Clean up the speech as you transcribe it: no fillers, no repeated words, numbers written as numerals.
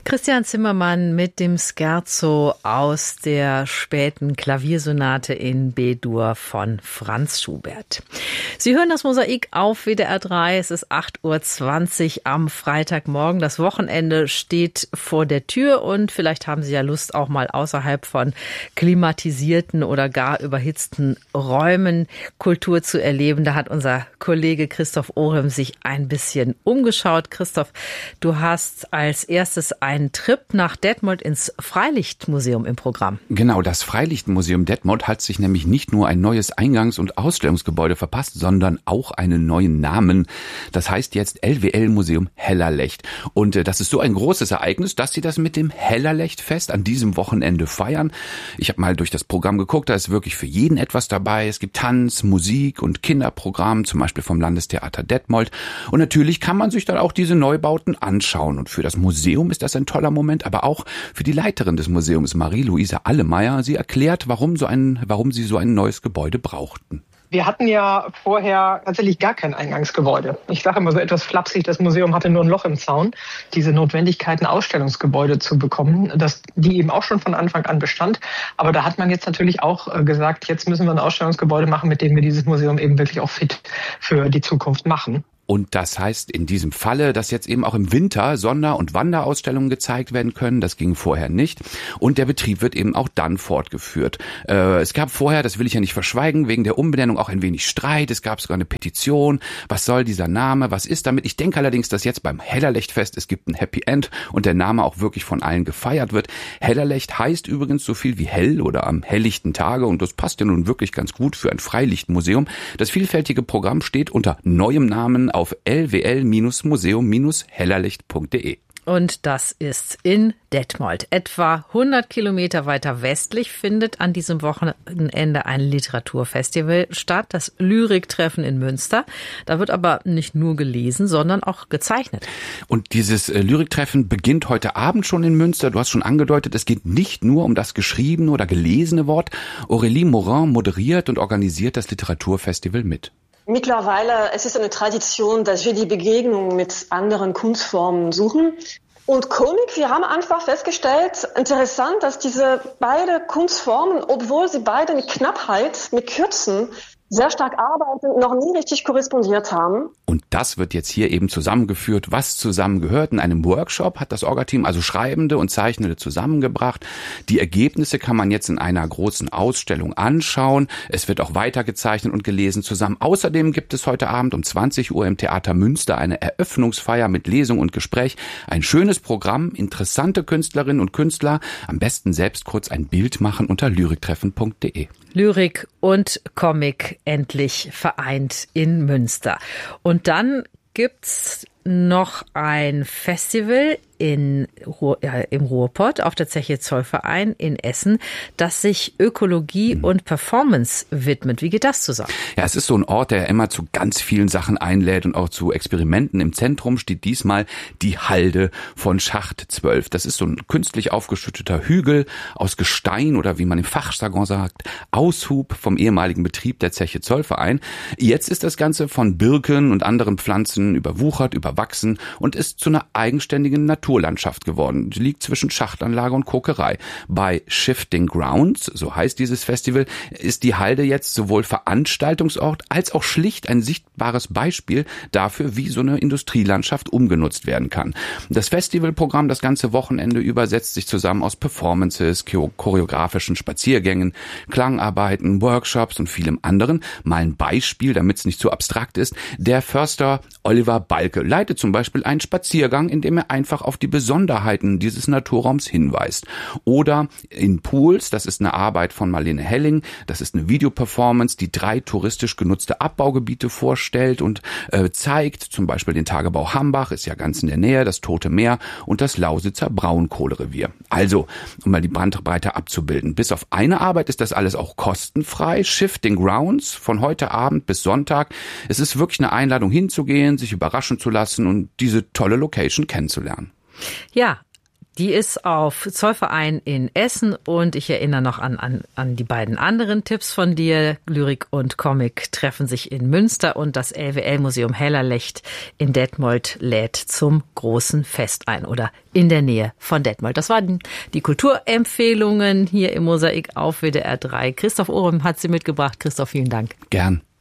Christian Zimmermann mit dem Scherzo aus der späten Klaviersonate in B-Dur von Franz Schubert. Sie hören das Mosaik auf WDR 3. Es ist 8:20 Uhr am Freitagmorgen. Das Wochenende steht vor der Tür und vielleicht haben Sie ja Lust, auch mal außerhalb von klimatisierten oder gar überhitzten Räumen Kultur zu erleben. Da hat unser Kollege Christoph Ohrem sich ein bisschen umgeschaut. Christoph, du hast als erstes einen Trip nach Detmold ins Freilichtmuseum im Programm. Genau, das Freilichtmuseum Detmold hat sich nämlich nicht nur ein neues Eingangs- und Ausstellungsgebäude verpasst, sondern auch einen neuen Namen. Das heißt jetzt LWL Museum Hellerlecht. Und das ist so ein großes Ereignis, dass sie das mit dem Hellerlechtfest an diesem Wochenende feiern. Ich habe mal durch das Programm geguckt, da ist wirklich für jeden etwas dabei. Es gibt Tanz, Musik und Kinderprogramm, zum Beispiel vom Landestheater Detmold. Und natürlich kann man sich dann auch diese Neubauten anschauen. Und für das Museum ist das ein toller Moment, aber auch für die Leiterin des Museums, Marie-Louise Allemeyer. Sie erklärt, warum sie so ein neues Gebäude brauchten. Wir hatten ja vorher tatsächlich gar kein Eingangsgebäude. Ich sage immer so etwas flapsig, das Museum hatte nur ein Loch im Zaun. Diese Notwendigkeit, ein Ausstellungsgebäude zu bekommen, die eben auch schon von Anfang an bestand. Aber da hat man jetzt natürlich auch gesagt, jetzt müssen wir ein Ausstellungsgebäude machen, mit dem wir dieses Museum eben wirklich auch fit für die Zukunft machen. Und das heißt in diesem Falle, dass jetzt eben auch im Winter Sonder- und Wanderausstellungen gezeigt werden können. Das ging vorher nicht. Und der Betrieb wird eben auch dann fortgeführt. Es gab vorher, das will ich ja nicht verschweigen, wegen der Umbenennung auch ein wenig Streit. Es gab sogar eine Petition. Was soll dieser Name? Was ist damit? Ich denke allerdings, dass jetzt beim Hellerlechtfest es gibt ein Happy End und der Name auch wirklich von allen gefeiert wird. Hellerlecht heißt übrigens so viel wie hell oder am helllichten Tage. Und das passt ja nun wirklich ganz gut für ein Freilichtmuseum. Das vielfältige Programm steht unter neuem Namen auf lwl-museum-hellerlecht.de. Und das ist in Detmold. Etwa 100 Kilometer weiter westlich findet an diesem Wochenende ein Literaturfestival statt, das Lyriktreffen in Münster. Da wird aber nicht nur gelesen, sondern auch gezeichnet. Und dieses Lyriktreffen beginnt heute Abend schon in Münster. Du hast schon angedeutet, es geht nicht nur um das geschriebene oder gelesene Wort. Aurélie Morin moderiert und organisiert das Literaturfestival mit. Mittlerweile, es ist eine Tradition, dass wir die Begegnung mit anderen Kunstformen suchen. Und Komik, wir haben einfach festgestellt, interessant, dass diese beiden Kunstformen, obwohl sie beide mit Knappheit, mit Kürzen sehr stark arbeiten, noch nie richtig korrespondiert haben. Und das wird jetzt hier eben zusammengeführt, was zusammengehört. In einem Workshop hat das Orga-Team also Schreibende und Zeichnende zusammengebracht. Die Ergebnisse kann man jetzt in einer großen Ausstellung anschauen. Es wird auch weitergezeichnet und gelesen zusammen. Außerdem gibt es heute Abend um 20 Uhr im Theater Münster eine Eröffnungsfeier mit Lesung und Gespräch. Ein schönes Programm, interessante Künstlerinnen und Künstler. Am besten selbst kurz ein Bild machen unter lyriktreffen.de. Lyrik und Comic endlich vereint in Münster. Und dann gibt's noch ein Festival im Ruhrpott auf der Zeche Zollverein in Essen, das sich Ökologie und Performance widmet. Wie geht das zusammen? Ja, es ist so ein Ort, der immer zu ganz vielen Sachen einlädt und auch zu Experimenten. Im Zentrum steht diesmal die Halde von Schacht 12. Das ist so ein künstlich aufgeschütteter Hügel aus Gestein oder wie man im Fachjargon sagt, Aushub vom ehemaligen Betrieb der Zeche Zollverein. Jetzt ist das Ganze von Birken und anderen Pflanzen überwuchert, überwachsen und ist zu einer eigenständigen Naturlandschaft geworden. Sie liegt zwischen Schachtanlage und Kokerei. Bei Shifting Grounds, so heißt dieses Festival, ist die Halde jetzt sowohl Veranstaltungsort als auch schlicht ein sichtbares Beispiel dafür, wie so eine Industrielandschaft umgenutzt werden kann. Das Festivalprogramm das ganze Wochenende über setzt sich zusammen aus Performances, choreografischen Spaziergängen, Klangarbeiten, Workshops und vielem anderen. Mal ein Beispiel, damit es nicht zu abstrakt ist. Der Förster Oliver Balke leitet zum Beispiel einen Spaziergang, in dem er einfach auf die Besonderheiten dieses Naturraums hinweist. Oder in Pools, das ist eine Arbeit von Marlene Helling, das ist eine Videoperformance, die 3 touristisch genutzte Abbaugebiete vorstellt und zeigt, zum Beispiel den Tagebau Hambach, ist ja ganz in der Nähe, das Tote Meer und das Lausitzer Braunkohlerevier. Also, um mal die Bandbreite abzubilden. Bis auf eine Arbeit ist das alles auch kostenfrei. Shifting Grounds von heute Abend bis Sonntag. Es ist wirklich eine Einladung hinzugehen, sich überraschen zu lassen und diese tolle Location kennenzulernen. Ja, Die ist auf Zollverein in Essen und ich erinnere noch an die beiden anderen Tipps von dir. Lyrik und Comic treffen sich in Münster und das LWL-Museum Hellerlecht in Detmold lädt zum großen Fest ein oder in der Nähe von Detmold. Das waren die Kulturempfehlungen hier im Mosaik auf WDR 3. Christoph Ohrem hat sie mitgebracht. Christoph, vielen Dank. Gern.